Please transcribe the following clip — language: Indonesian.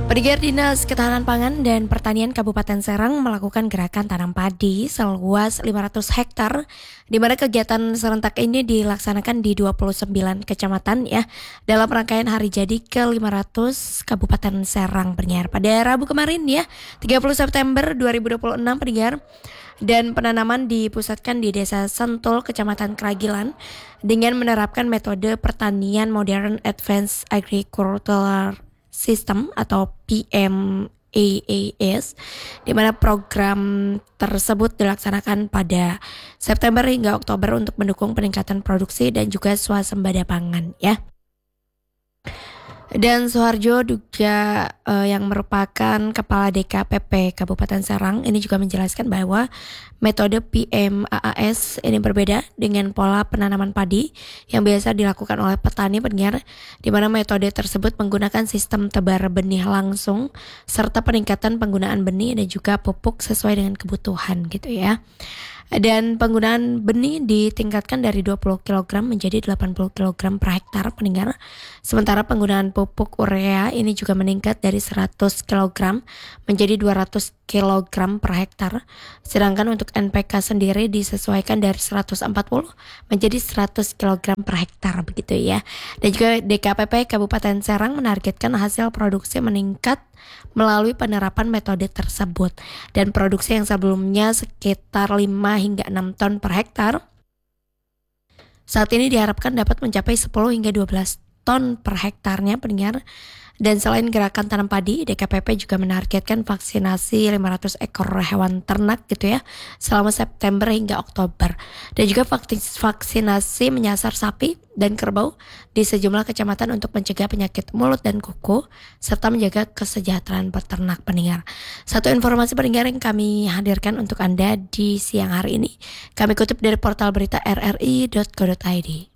Pendengar Dinas Ketahanan Pangan dan Pertanian Kabupaten Serang melakukan gerakan tanam padi seluas 500 hektar, di mana kegiatan serentak ini dilaksanakan di 29 kecamatan ya, dalam rangkaian hari jadi ke-500 Kabupaten Serang pendengar. Pada Rabu kemarin ya, 30 September 2026 pendengar, dan penanaman dipusatkan di Desa Sentul, Kecamatan Kragilan, dengan menerapkan metode pertanian modern Advanced Agricultural System atau PMAAS, di mana program tersebut dilaksanakan pada September hingga Oktober untuk mendukung peningkatan produksi dan juga swasembada pangan ya. Dan Soeharjo juga yang merupakan Kepala DKPP Kabupaten Serang ini juga menjelaskan bahwa metode PMAAS ini berbeda dengan pola penanaman padi yang biasa dilakukan oleh petani pendengar, di mana metode tersebut menggunakan sistem tebar benih langsung serta peningkatan penggunaan benih dan juga pupuk sesuai dengan kebutuhan gitu ya. Dan penggunaan benih ditingkatkan dari 20 kg menjadi 80 kg per hektar pendengar. Sementara penggunaan pupuk urea ini juga meningkat dari 100 kg menjadi 200 kg per hektar. Sedangkan untuk NPK sendiri disesuaikan dari 140 menjadi 100 kg per hektar begitu ya. Dan juga DKPP Kabupaten Serang menargetkan hasil produksi meningkat melalui penerapan metode tersebut, dan produksi yang sebelumnya sekitar 5 hingga 6 ton per hektar saat ini diharapkan dapat mencapai 10 hingga 12 ton per hektarnya pendengar. Dan selain gerakan tanam padi, DKPP juga menargetkan vaksinasi 500 ekor hewan ternak gitu ya selama September hingga Oktober. Dan juga vaksinasi menyasar sapi dan kerbau di sejumlah kecamatan untuk mencegah penyakit mulut dan kuku serta menjaga kesejahteraan peternak pendengar. Satu informasi pendengar yang kami hadirkan untuk Anda di siang hari ini, kami kutip dari portal berita rri.co.id.